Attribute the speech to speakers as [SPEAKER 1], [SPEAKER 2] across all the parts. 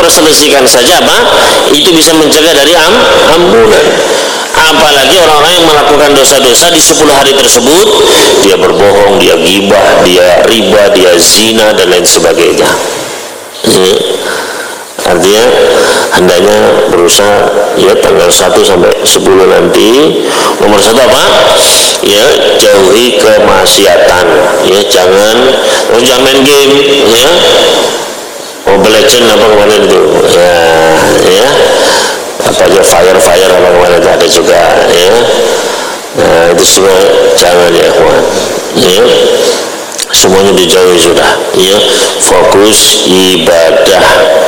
[SPEAKER 1] Anda selesaikan saja apa? Itu bisa mencegah dari ampunan. Apalagi orang-orang yang melakukan dosa-dosa di 10 hari tersebut, dia berbohong, dia ghibah, dia riba, dia zina dan lain sebagainya. Artinya hendaknya berusaha ya tanggal 1 sampai 10 nanti nomor 1 apa? Ya jauhi kemaksiatan. Ya jangan main game ya. Mobile Legends apa kemarin itu? Ya apa aja fire apa kemarin itu ada juga ya. Nah, itu semua jangan ya kawan. Ya. Semuanya dijauhi sudah ya, fokus ibadah.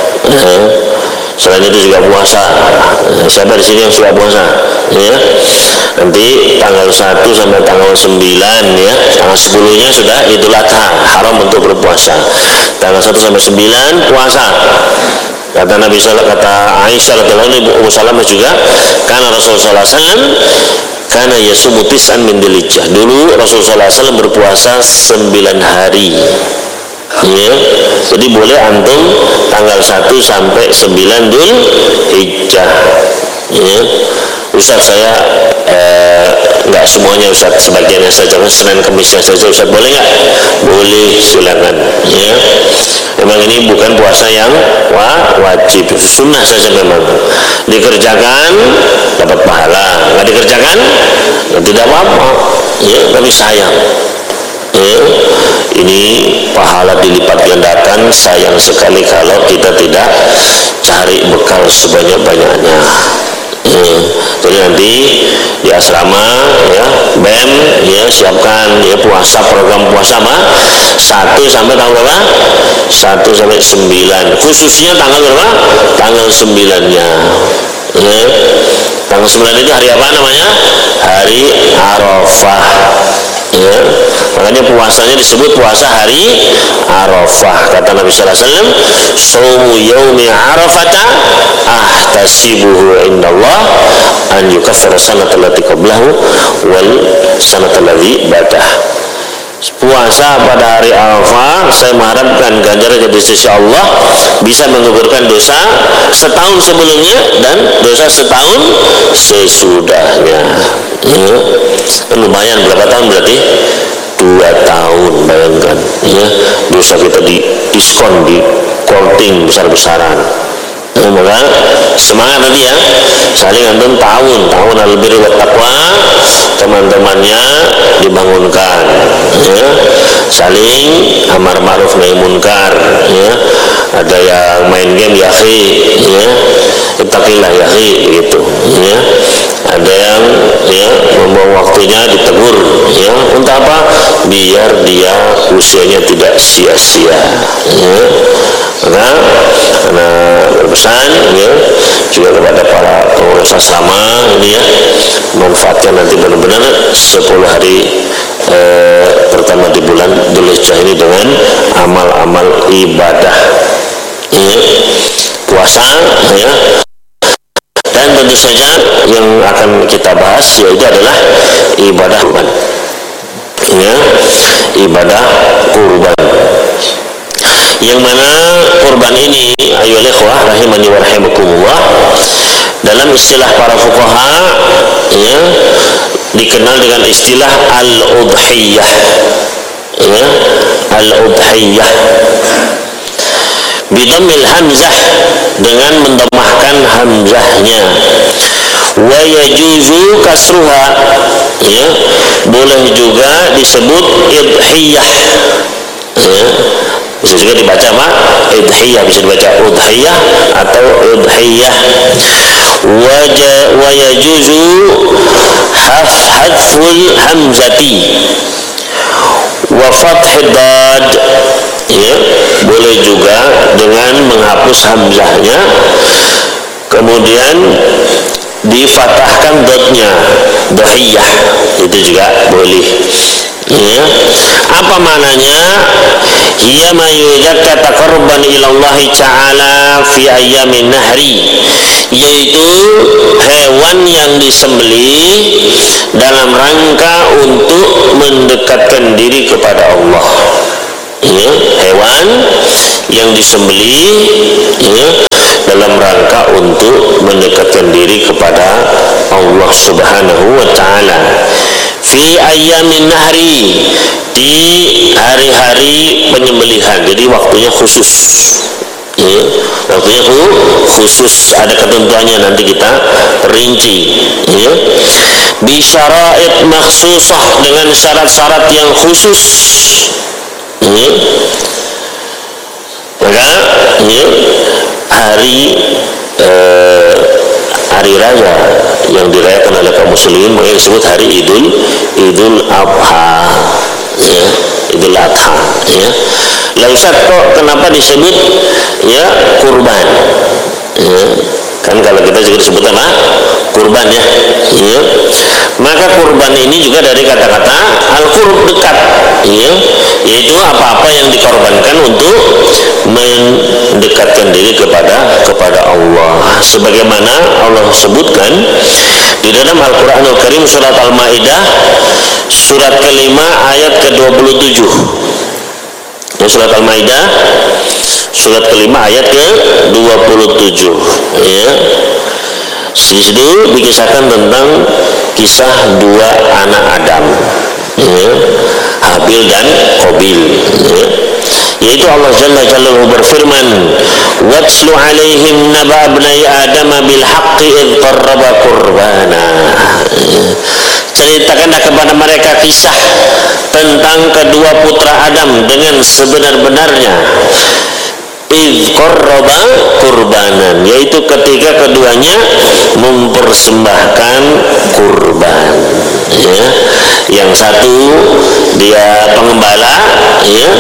[SPEAKER 1] Selain itu juga puasa. Siapa di sini yang suka puasa ya? Nanti tanggal 1 sampai tanggal 9 ya, tanggal 10 nya sudah Idul Adha, haram untuk berpuasa. Tanggal 1 sampai 9 puasa. Kata Nabi kata Aisyah radhiyallahu anha, Ummu Salamah juga, karena Rasulullah SAW karena yasumu tis'an min Dzulhijjah. Dulu Rasulullah SAW berpuasa 9 hari. Ya. Jadi boleh antum tanggal 1 sampai 9 Dzulhijjah. Ya. Ustaz saya enggak semuanya Ustaz, sebagiannya saja, Senin Kemisnya saja Ustaz, boleh enggak? Boleh, silakan ya. Memang ini bukan puasa yang wajib, sunnah saja memang. Dikerjakan dapat pahala, enggak dikerjakan ya tidak apa-apa. Ya, tapi sayang. Ya, ini pahala dilipat gandakan, sayang sekali kalau kita tidak cari bekal sebanyak-banyaknya. Jadi nanti di asrama ya BEM ya siapkan ya puasa, program puasa apa 1 sampai tanggal berapa? 1 sampai 9, khususnya tanggal berapa? Tanggal 9-nya ya. Tanggal 9 itu hari apa namanya? Hari Arafah ya. Makanya puasanya disebut puasa hari Arafah. Kata Nabi sallallahu alaihi wasallam, "Shaumu yaumi Arafata ahtasibuhu indallah an yukaffira sanata allati qablahu wal sanata allati ba'dah." Puasa pada hari Arafah saya mengharapkan ganjaran dari sisi Allah bisa menggugurkan dosa setahun sebelumnya dan dosa setahun sesudahnya. Ya. Lumayan berapa tahun berarti? 2 tahun, bayangkan ya, dosa kita di diskon, di korting besar-besaran. Maka semangat nanti ya, saling antum tahun al-birri wa taqwa, teman-temannya dibangunkan ya, saling amar ma'ruf nahi munkar ya. Ada yang main game ya akhi ya, ittaqillah ya akhi gitu ya. Ada yang ya membuang waktunya ditegur ya, untuk apa? Biar dia usianya tidak sia-sia ya. Karena berpesan ya juga kepada para pengurus asrama ini ya, manfaatkan nanti benar-benar 10 hari pertama di bulan Dzulhijjah ini dengan amal-amal ibadah ya, puasa ya. Dan tentu saja yang akan kita bahas yaitu adalah ibadah kurban ya, ibadah kurban, yang mana kurban ini ayyuhal ikhwah rahimani wa rahimakumullah, dalam istilah para fuqaha ya dikenal dengan istilah al-udhiyah ya, al-udhiyah bidhammil hamzah, dengan mendhamahkan hamzahnya, wa yajuzu kasruha ya, boleh juga disebut idhiyah ya, bisa juga dibaca apa? Idhiyah, bisa dibaca udhiyah atau udhiyah. Wa yajuzu hadful hamzati wa fathid dad ya, boleh juga dengan menghapus hamzahnya kemudian difathahkan dotnya, dhiyah, itu juga boleh ya. Apa maknanya? Hiya ma yuzakka taqarruban ila Allah Ta'ala fi ayyamin nahri, yaitu hewan yang disembelih dalam rangka untuk mendekatkan diri kepada Allah ya, hewan yang disembelih ya, untuk mendekatkan diri kepada Allah Subhanahu wa ta'ala. Fi ayyamin nahri, di hari-hari penyembelihan, jadi waktunya khusus ya, waktunya khusus, ada ketentuannya, nanti kita perinci ya. Bi syara'id makhsusah, dengan syarat-syarat yang khusus ya. Maka ya, hari raya yang dirayakan oleh kaum muslimin makanya disebut hari Idul Adha ya, Idul Adha ya. Lah Ustaz, kok kenapa disebut ya kurban ya? Kan kalau kita juga disebut apa? Kurban ya. Ya. Maka kurban ini juga dari kata-kata al-qurb, dekat ya, yaitu apa-apa yang dikorbankan untuk mendekatkan diri kepada Allah, sebagaimana Allah sebutkan di dalam Al-Qur'anul Karim surat Al-Maidah surat ke-5 ayat ke-27. Surat Al-Maidah surat ke-5 ayat ke-27 ya. Di situ dikisahkan tentang kisah dua anak Adam ya, Habil dan Qabil ya. Yaitu Allah Jalla Jalaluhu berfirman, "Watslu 'alaihim naba ibnai Adam bil haqqi id qarraba qurbana." Ceritakanlah kepada mereka kisah tentang kedua putra Adam dengan sebenar-benarnya. Id qarraba qurbanan, yaitu ketika keduanya mempersembahkan kurban ya. Yang satu dia pengembala ya,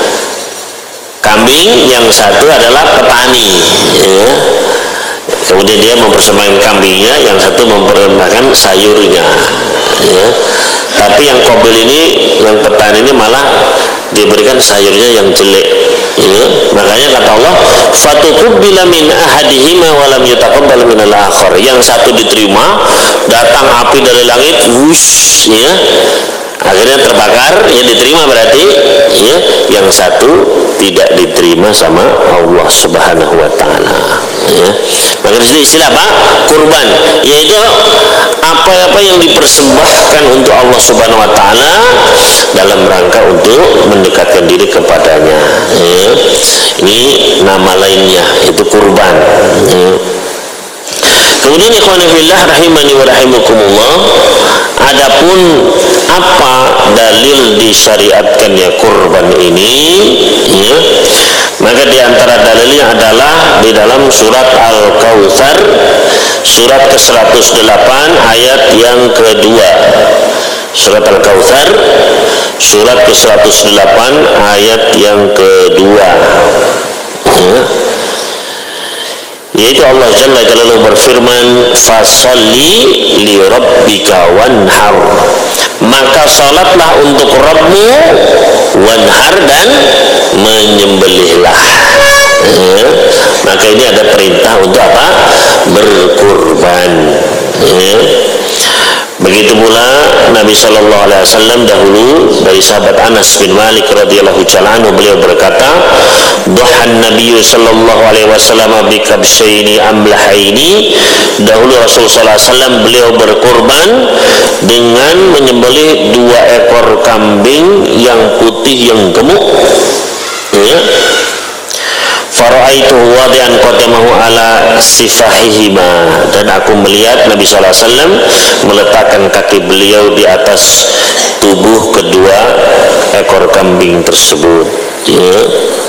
[SPEAKER 1] kambing, yang satu adalah petani ya. Kemudian dia mempersembahkan kambingnya, yang satu mempersembahkan sayurnya ya. Tapi yang Qabil ini, yang petani ini malah diberikan sayurnya yang jelek ya. Makanya kata Allah, fatuqbila min ahadihima wa lam yutaqabbal min al-akhar. Yang satu diterima, datang api dari langit, wush ya, akhirnya terbakar, ya diterima berarti ya. Yang satu tidak diterima sama Allah Subhanahu wa ta'ala ya. Maka di sini istilah apa? Kurban, yaitu apa-apa yang dipersembahkan untuk Allah Subhanahu wa ta'ala dalam rangka untuk mendekatkan diri kepadanya ya. Ini nama lainnya, itu kurban ya. Kemudian ikhwan fillah rahimani wa rahimakumullah, adapun apa dalil disyariatkannya kurban ini ya, maka di antara dalilnya adalah di dalam surat Al-Kautsar surat ke-108 ayat yang kedua. Surat Al-Kautsar surat ke-108 ayat yang kedua ya. Yaitu Allah Jalla Jalaluhu berfirman, fasalli li rabbika wanhar, maka salatlah untuk Rabbmu, wanhar, dan menyembelihlah ya. Maka ini ada perintah untuk apa? Berkurban ya. Begitu pula Nabi Shallallahu Alaihi Wasallam dahulu, dari sahabat Anas bin Malik radhiyallahu anhu, beliau berkata, "Duhan Nabi Shallallahu Alaihi Wasallam bikabshaini amlahaini." Dahulu Rasulullah SAW beliau berkurban dengan menyembelih 2 ekor kambing yang putih yang gemuk ya. Fara'aituhu wadi'an qadamahu ala sifahihima, dan aku melihat Nabi SAW meletakkan kaki beliau di atas tubuh kedua ekor kambing tersebut ya.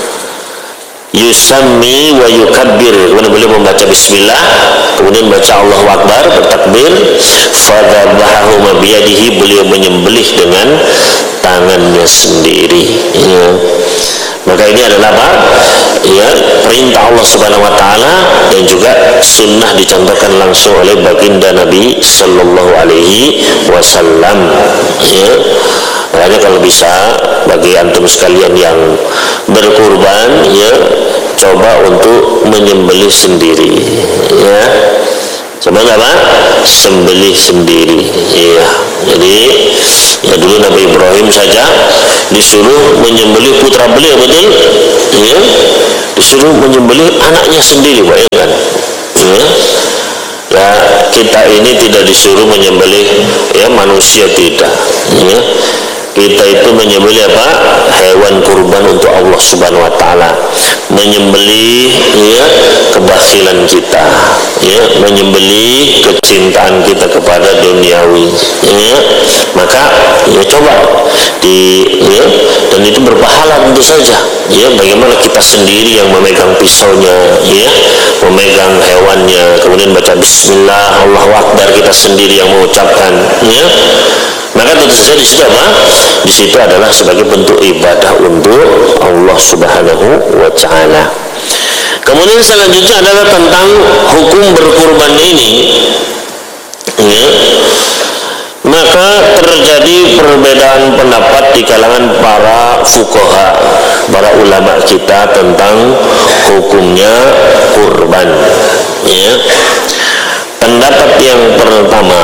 [SPEAKER 1] Yusammi wa yukabbir, kemudian beliau membaca bismillah, kemudian baca Allahu Akbar, bertakbir. Fadhabahahuma biyadihi, beliau menyembelih dengan tangannya sendiri ya. Maka ini adalah apa? Ya, perintah Allah Subhanahu wa ta'ala, dan juga sunnah dicontohkan langsung oleh baginda Nabi Sallallahu Alaihi Wasallam ya. Makanya kalau bisa bagi antum sekalian yang berkurban ya, coba untuk menyembelih sendiri ya. Coba apa? Sembelih sendiri ya. Jadi ya, dulu Nabi Ibrahim saja disuruh menyembelih putra beliau, betul ya, disuruh menyembelih anaknya sendiri, bayangkan ya. Ya, kita ini tidak disuruh menyembelih ya manusia, tidak. Ya. Kita itu menyembelih apa? Hewan kurban untuk Allah Subhanahu wa taala. Menyembelih ya kebakhilan kita, ya, menyembelih kecintaan kita kepada duniawi. Ya. Maka ya coba ya, dan itu berpahala tentu saja. Ya, bagaimana kita sendiri yang memegang pisaunya, ya, memegang hewannya, kemudian baca bismillah, Allahu akbar, kita sendiri yang mengucapkan, ya. Maka tentu saja di situ apa? Di situ adalah sebagai bentuk ibadah untuk Allah Subhanahu wa taala. Kemudian selanjutnya adalah tentang hukum berkurban ini. Ya. Maka terjadi perbedaan pendapat di kalangan para fuqaha, para ulama kita tentang hukumnya kurban. Ya. Pendapat yang pertama,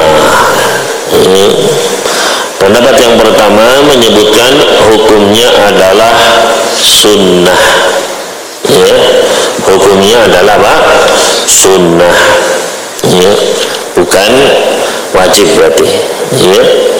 [SPEAKER 1] pendapat yang pertama menyebutkan hukumnya adalah sunnah. Ya, hukumnya adalah apa? Sunnah. Ya, bukan wajib berarti. Ya.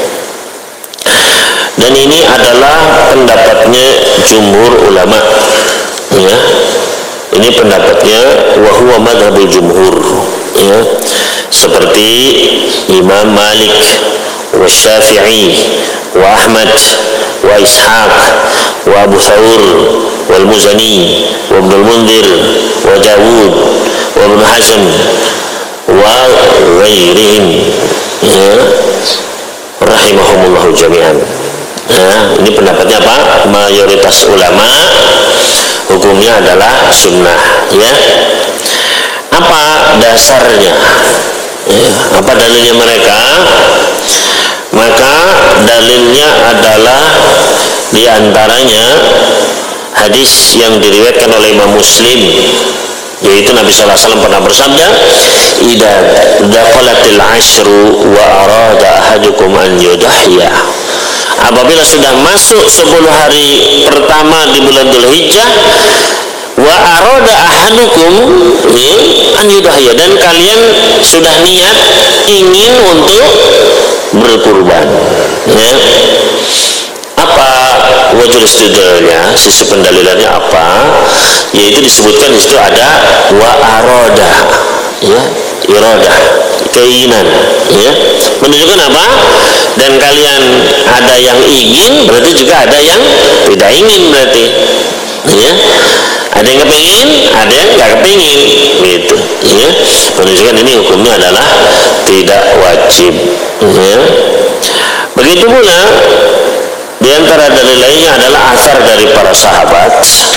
[SPEAKER 1] Dan ini adalah pendapatnya jumhur ulama. Ya. Ini pendapatnya wa huwa madhabul jumhur. Ya. Seperti Imam Malik, wa Syafi'i, wa Ahmad, wa Ishaq, wa Abu Thawr, wal Muzani, wa Ibnul Mundir, wa Dawud, wa Ibn Hazm, wa ghairihim, ya, rahimahumullahu jami'an. Ya, ini pendapatnya apa? Mayoritas ulama hukumnya adalah sunnah. Ya. Apa dasarnya? Ya, apa dalilnya mereka? Maka dalilnya adalah diantaranya hadis yang diriwayatkan oleh Imam Muslim, yaitu Nabi SAW pernah bersabda, "Idza daqalatil ashru wa arada ahadukum an yudahhiya." Apabila sudah masuk 10 hari pertama di bulan Dzulhijjah, wa arada ahadukum an yudahhiya, dan kalian sudah niat ingin untuk berkurban. Ya. Apa wajib istidlalnya, sisi pendalilannya apa? Yaitu disebutkan di situ ada wa arada, ya, iradah, keinginan, ya, menunjukkan apa? Dan kalian ada yang ingin, berarti juga ada yang tidak ingin, berarti, ya. Ada yang kepingin, ada yang nggak kepingin, gitu, ya. Menunjukkan ini hukumnya adalah tidak wajib, ya. Begitu pula di antara dalil lainnya adalah asar dari para sahabat.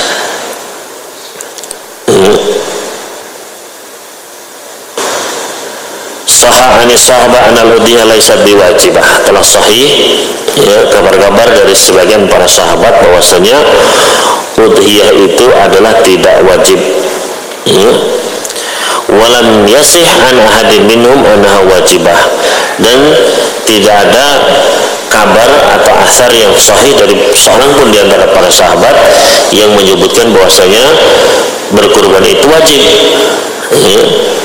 [SPEAKER 1] Sahih sahabat analudiyah laisa biwajibah, telah sahih, ya, kabar-kabar dari sebagian para sahabat bahwasanya udhiyah itu adalah tidak wajib. Ya. Walam yasih an ahadin minhum anha wajibah, dan tidak ada kabar atau asar yang sahih dari seorang pun di antara para sahabat yang menyebutkan bahwasanya berkurban itu wajib. Ya.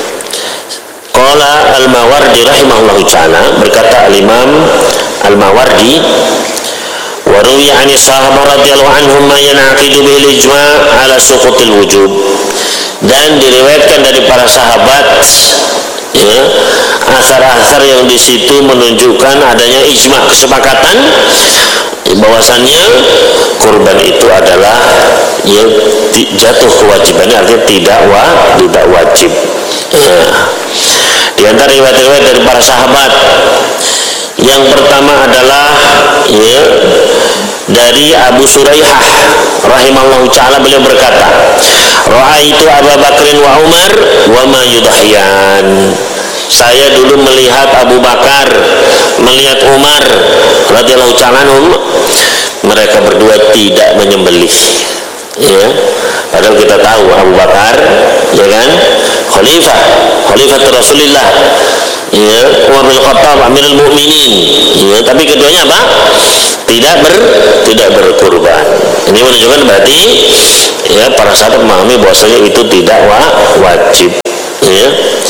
[SPEAKER 1] Qala Al-Mawardi rahimahullahu ta'ala, berkata Al-Imam Al-Mawardi, wa ruwiya 'ani sahabah radhiyallahu anhum ma yanaqidu bil ijma' ala suqutil wujub, dan diriwayatkan dari para sahabat, ya, asar-asar yang di situ menunjukkan adanya ijma', kesepakatan bahwasannya kurban itu adalah, ya, jatuh kewajibannya, artinya tidak wajib. Ya. Di antara riwayat-riwayat dari para sahabat, yang pertama adalah, ya, dari Abu Suraihah rahimahullahu ta'ala, beliau berkata, "Ra'aitu Abu Bakrin wa Umar wa ma yudahyan." Saya dulu melihat Abu Bakar, melihat Umar radhiyallahu ta'ala anhum, mereka berdua tidak menyembelih. Ya, padahal kita tahu Abu Bakar, ya kan, khalifah Rasulullah, ya, Umar bin Khattab Amirul Mukminin, ya, tapi keduanya apa? Tidak berkurban. Ini menunjukkan berarti, ya, para sahabat memahami bahwasanya itu tidak wajib, ya.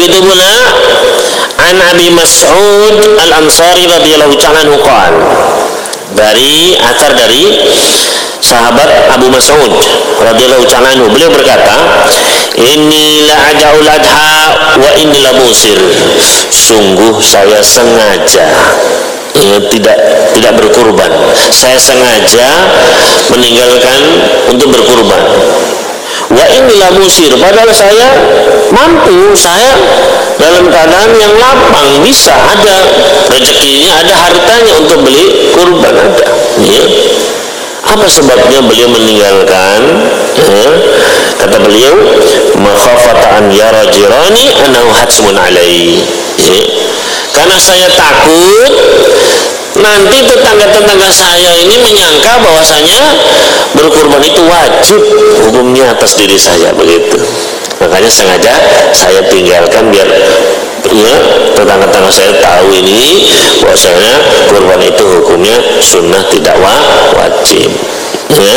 [SPEAKER 1] Begitu pula an Abi Mas'ud Al-Ansari radhiyallahu ta'ala anhu qala, dari athar dari sahabat Abu Mas'ud radhiyallahu ta'ala anhu, beliau berkata, inni la ada'ul adha wa inni la musir, sungguh saya sengaja tidak berkurban, saya sengaja meninggalkan untuk berkurban. Wa inni la musir, padahal saya mampu, saya dalam keadaan yang lapang, bisa, ada rezekinya, ada hartanya untuk beli kurban, ada. Ya. Apa sebabnya beliau meninggalkan? Kata beliau, makhafata an yara jirani annahu hatsmun alai. Karena saya takut nanti tetangga-tetangga saya ini menyangka bahwasanya berkurban itu wajib hukumnya atas diri saya, begitu. Makanya sengaja saya tinggalkan biar ya tetangga-tetangga saya tahu ini bahwasanya kurban itu hukumnya sunnah, tidak wajib. Ya.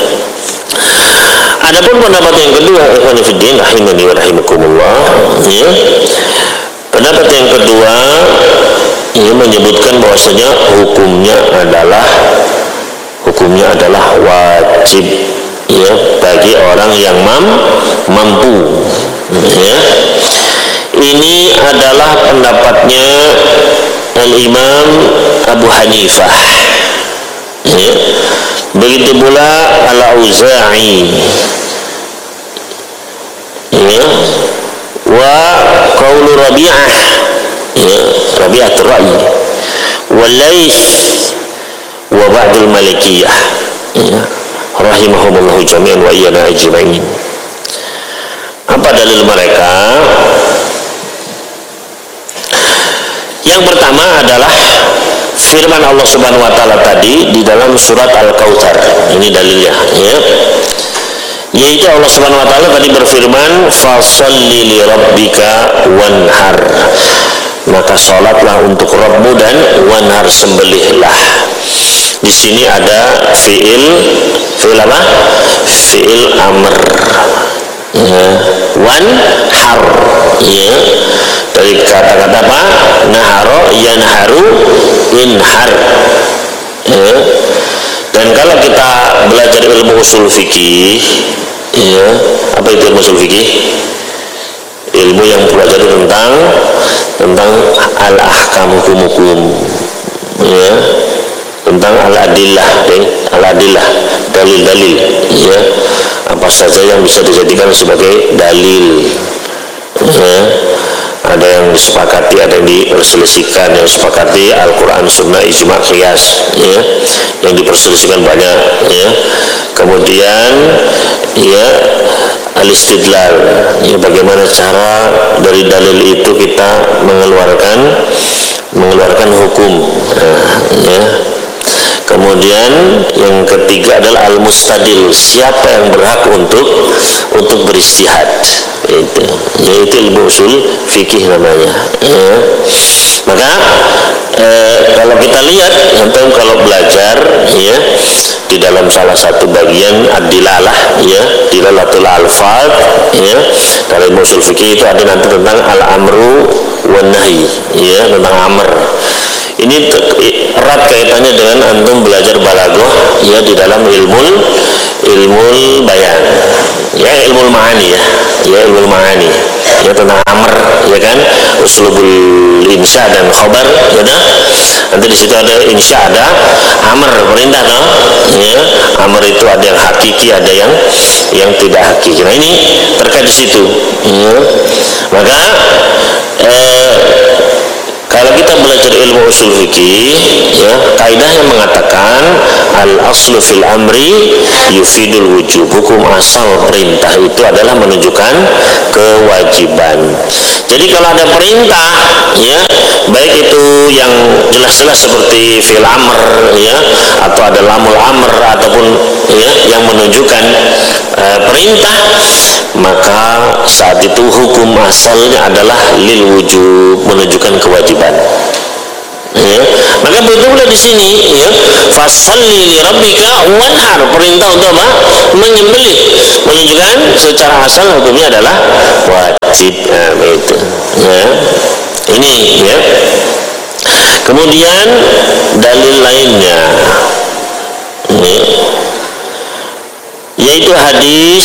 [SPEAKER 1] Adapun pendapat yang kedua, ikhwan fillah rahimani wa rahimakumullah, ya. Pendapat yang kedua ia menyebutkan bahwasanya hukumnya adalah wajib, ya, bagi orang yang mampu. Ya. Ini adalah pendapatnya Al-Imam Abu Hanifah. Ya. Begitu pula Al-Auza'i. Ya. Wa qaulu Rabi'ah, ya, Rabi'atul Ra'i, wal Laits wa ba'dul Malikiyah, ya, rahimahumullahu jami'an wa iyana ajma'in. Apa dalil mereka? Yang pertama adalah firman Allah Subhanahu wa taala tadi di dalam surat Al-Kautsar. Ini dalilnya, ya. Yaitu Allah Subhanahu wa taala tadi berfirman, fasholli li rabbika wanhar, maka salatlah untuk Rabbmu dan wanhar, sembelihlah. Di sini ada fiil apa? Fiil amr. Ya, wanhar, ya. Dari kata-kata apa? Naharo, yanharu, inhar. Ya. Dan kalau kita belajar ilmu usul fikih, ya, apa itu ilmu usul fikih? Ilmu yang pelajari tentang al-ahkam, hukum-hukum, ya, tentang al-adillah, dalil-dalil, ya, apa saja yang bisa dijadikan sebagai dalil, ya. Ada yang disepakati, ada yang diperselisihkan. Yang disepakati Al-Quran, Sunnah, Ijma', Qiyas, ya. Yang diperselisihkan banyak, ya. Kemudian, ya, al-istidlal, ya, bagaimana cara dari dalil itu kita mengeluarkan hukum, ya. Kemudian yang ketiga adalah al-mustadil, siapa yang berhak untuk beristihad, itu yaitu ilmu usul fikih namanya, ya. Maka kalau kita lihat antum kalau belajar, ya, di dalam salah satu bagian ad-dilalah, ya, dilalatul alfaz, ya, dalam ilmu usul fikih itu ada nanti tentang al-amru wan nahi, ya, tentang amr. Ini erat kaitannya dengan antum belajar balaghah, ya, di dalam ilmu bayan, ya, ilmu ma'ani, ya, ilmu ma'ani, ya, tentang amr, ya kan, uslubul insya dan khobar, ya dah. Nanti di situ ada insya, ada amr, perintah, toh, ya. Amr itu ada yang hakiki, ada yang tidak hakiki. Nah, ini terkait di situ, ya. Maka kalau kita belajar ilmu usul fikih, ya, kaidah yang mengatakan al-aslu fil amri yufidul wujub, hukum asal perintah itu adalah menunjukkan kewajiban. Jadi kalau ada perintah, ya, baik itu yang jelas-jelas seperti fil amr, ya, atau ada lamul amr, ataupun, ya, yang menunjukkan perintah, maka saat itu hukum asalnya adalah lil wujub, menunjukkan kewajiban. Ya. Maka begitu pula di sini, ya, fasholli li rabbika wanhar, perintah untuk apa? Menyembelih, menunjukkan secara asal hukumnya adalah wajib. wajib. Itu ya, ini ya. Kemudian dalil lainnya ini, yaitu hadis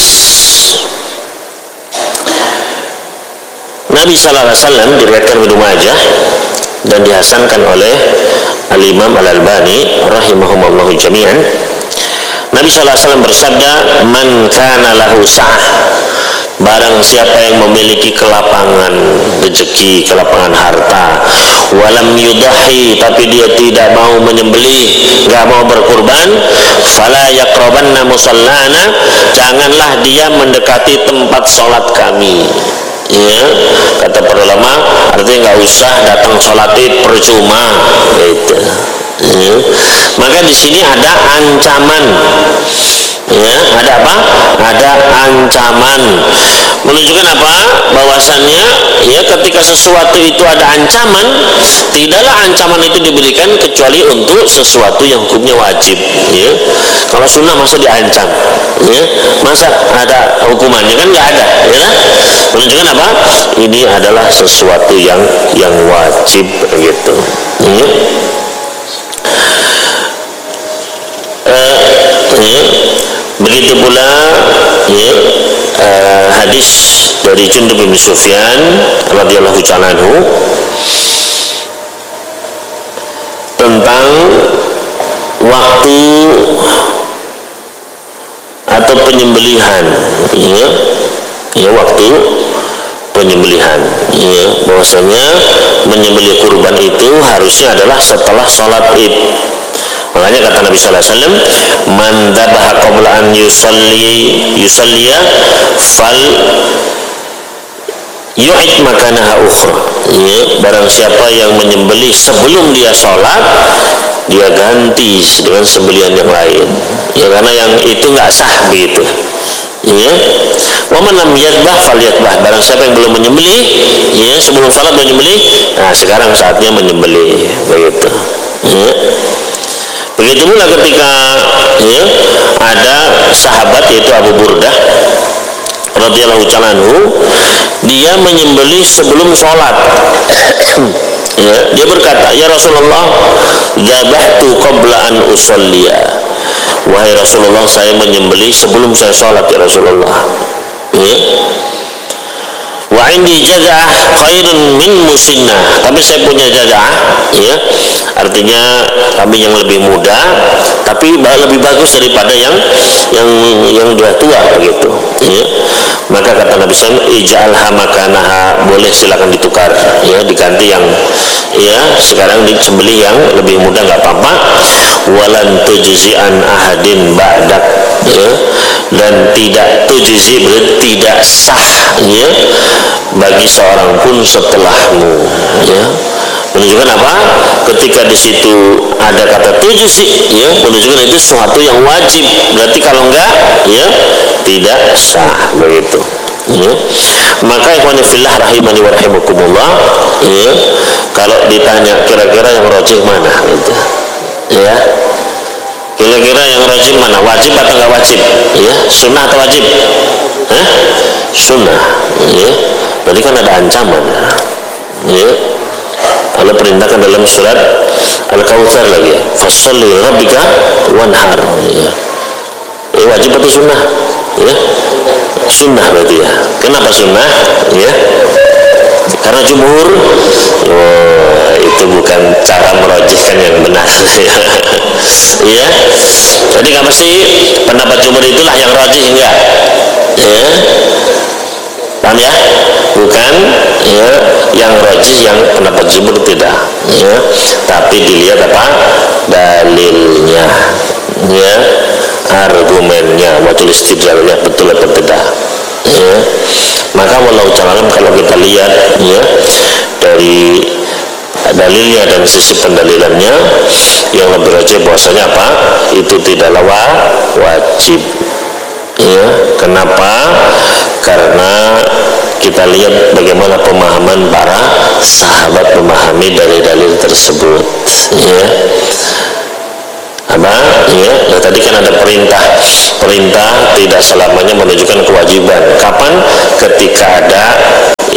[SPEAKER 1] Nabi sallallahu alaihi wasallam diriwayatkan Ibnu Majah dan dihasankan oleh Al-Imam Al-Albani rahimahumullah jami'an. Nabi sallallahu alaihi wasallam bersabda, "Man kana lahu sa'ah," barang siapa yang memiliki kelapangan rezeki, kelapangan harta, walam yudahi, tapi dia tidak mau menyembelih, enggak mau berkurban, fala yaqrabanna musallana, janganlah dia mendekati tempat salat kami. Ya, kata para ulama, artinya nggak usah datang sholat id, percuma gitu. Ya. Maka di sini ada ancaman. Ya, ada apa? Ada ancaman. Menunjukkan apa? Bahwasannya ya, ketika sesuatu itu ada ancaman, tidaklah ancaman itu diberikan kecuali untuk sesuatu yang hukumnya wajib. Ya. Kalau sunnah masa diancam? Ya. Masa ada hukumannya? Kan nggak ada. Ya. Menunjukkan apa? Ini adalah sesuatu yang wajib gitu. Ya. Begitu pula ya, hadis dari Jundub bin Sufyan radhiyallahu ta'ala anhu tentang waktu atau penyembelihan, ya waktu penyembelihan, ya, bahwasanya menyembelih kurban itu harusnya adalah setelah sholat id. Makanya kata Nabi sallallahu alaihi wasallam, "Man dzabaha qabla an yusalliya fal yu'id makanaha ukhra." Ya, barang siapa yang menyembelih sebelum dia sholat, dia ganti dengan sembelihan yang lain. Ya, karena yang itu nggak sah begitu. Ya, wa man lam yadbah falyadbah, barang siapa yang belum menyembelih, ya, sebelum sholat menyembelih, nah sekarang saatnya menyembelih begitu. Ya. Begitu pula ketika ya, ada sahabat yaitu Abu Burdah radhiyallahu ta'ala anhu, dia menyembelih sebelum sholat. Ya, dia berkata, "Ya Rasulullah, dzabahtu qabla an usalliya." Wahai Rasulullah, saya menyembelih sebelum saya sholat ya Rasulullah. Ya. Wa indi jaza'ah khairun min musinnah, tapi saya punya jaza'ah, ya, artinya kami yang lebih muda tapi lebih bagus daripada yang sudah tua begitu. Ya. Maka kata Nabi SAW, "Ij'alha makanaha," boleh silakan ditukar, ya, diganti yang ya sekarang disembelih yang lebih muda nggak apa-apa. Walan tujzi an ahadin ba'dak, ya, dan tidak tujzi berarti tidak sah, ya, bagi seorang pun setelahmu. Ya. Menunjukkan apa? Ketika di situ ada kata tujzi, ya, menunjukkan itu sesuatu yang wajib. Berarti kalau enggak, ya, tidak sah begitu. Ya. Maka ikhwan fillah rahimani wa rahimakumullah, ya, kalau ditanya kira-kira yang rajih mana gitu. Ya. Kira-kira yang rajih mana? Wajib atau enggak wajib? Ya, sunnah atau wajib? Hah? Sunnah. Ya. Berarti kan ada ancaman. Ya. Allah perintahkan dalam surat Al-Kautsar lagi, "Fasholli rabbika wanhar." Ya. Wajib atau sunnah? Ya. Sunnah berarti ya. Kenapa sunnah? Ya. Karena jumhur, itu bukan cara merojihkan yang benar. Ya. Jadi nggak mesti pendapat jumhur itulah yang rajih, enggak. Ya. Paham ya? Bukan ya, yang rajih yang pendapat jumhur tidak. Ya. Tapi dilihat apa? Dalilnya. Ya. Argumennya, wajib istidlalnya betul atau tidak. Ya. Maka wallahu ta'ala kalau kita lihat ya dari dalilnya dan sisi pendalilannya, yang lebih rajih bahwasanya apa? Itu tidaklah wajib. Ya, kenapa? Karena kita lihat bagaimana pemahaman para sahabat memahami dalil-dalil tersebut. Ya. Apa? Ya, tadi kan ada perintah tidak selamanya menunjukkan kewajiban. Kapan? Ketika ada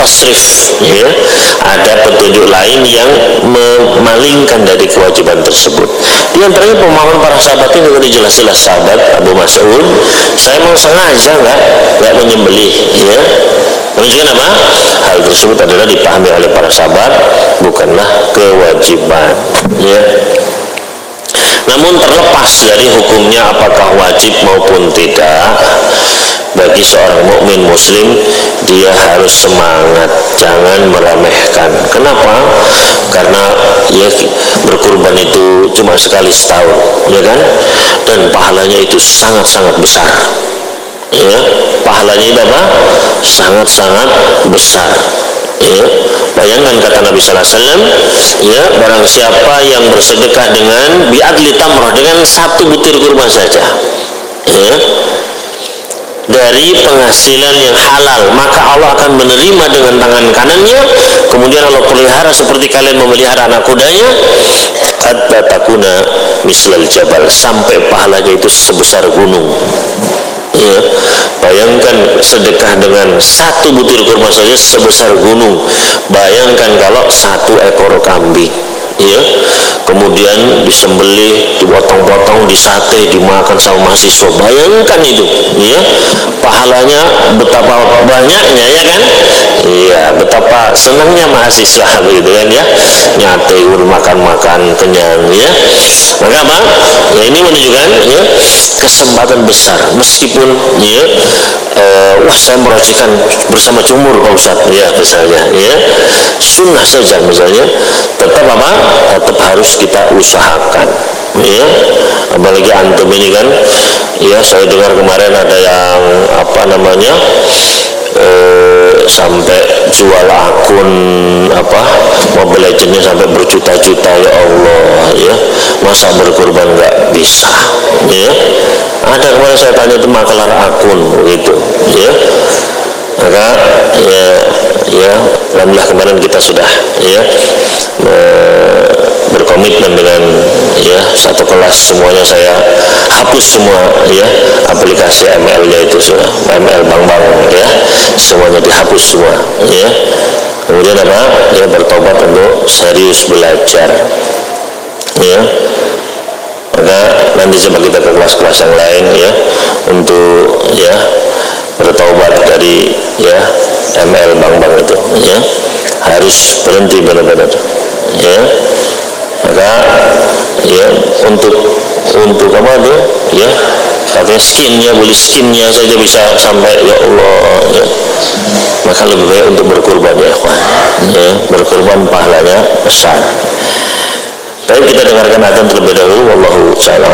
[SPEAKER 1] tasrif, ya, ada petunjuk lain yang memalingkan dari kewajiban tersebut. Di antaranya pemahaman para sahabat ini tadi jelas-jelas sahabat Abu Mas'ud, saya mau sengaja nggak menyembelih, ya. Menunjukkan apa? Hal tersebut adalah dipahami oleh para sahabat bukanlah kewajiban, ya. Namun terlepas dari hukumnya apakah wajib maupun tidak, bagi seorang mukmin muslim dia harus semangat, jangan meremehkan. Kenapa? Karena ya berkurban itu cuma sekali setahun, ya kan? Dan pahalanya itu sangat-sangat besar. Ya, pahalanya itu apa? Sangat-sangat besar. Ya, bayangkan kata Nabi Sallallahu Alaihi Wasallam, ya, barang siapa yang bersedekah dengan bi'adli tamrah, dengan satu butir kurma saja, ya, dari penghasilan yang halal, maka Allah akan menerima dengan tangan kanannya, kemudian Allah pelihara seperti kalian memelihara anak kudanya, hatta takuna mislal jabal, sampai pahalanya itu sebesar gunung. Ya, bayangkan sedekah dengan satu butir kurma saja sebesar gunung. Bayangkan kalau satu ekor kambing, ya, kemudian disembelih, dipotong-potong, disate, dimakan sama mahasiswa. Bayangkan itu, ya, pahalanya betapa banyaknya, ya kan? Iya, betapa senangnya mahasiswa begitu kan, ya, nyate, makan-makan kenyang, ya. Maka apa? Ya, ini menunjukkan, ya, kesempatan besar. Meskipun, ya, wah saya merajikan bersama jumhur Pak Ustadz, ya misalnya, ya, sunnah saja misalnya, tetap apa? Tetap harus kita usahakan, ya. Apalagi antum ini kan, ya, saya dengar kemarin ada yang apa namanya, sampai jual akun apa Mobile Legendnya sampai berjuta-juta, ya Allah, ya, masa berkorban nggak bisa, ya. Ada kemarin saya tanya itu makelar akun begitu, ya. Maka ya alhamdulillah kemarin kita sudah, ya, berkomitmen dengan, ya, satu kelas semuanya saya hapus semua, ya, aplikasi ML-nya itu sudah, ML Bank, ya, semuanya dihapus semua, ya. Kemudian apa? Ya, bertobat untuk serius belajar, ya. Maka nanti coba kita ke kelas-kelas yang lain, ya, untuk, ya, bertobat dari, ya, ML Bank itu, ya, harus berhenti benar-benar, ya. Maka, ya, untuk apa tuh, ya, katanya skinnya, beli skinnya saja bisa sampai, ya Allah, ya. Maka lebih baik untuk berkurban, ya ikhwan, ya, berkurban pahalanya besar. Baik, kita dengarkan adzan terlebih dahulu. Wallahu a'lam.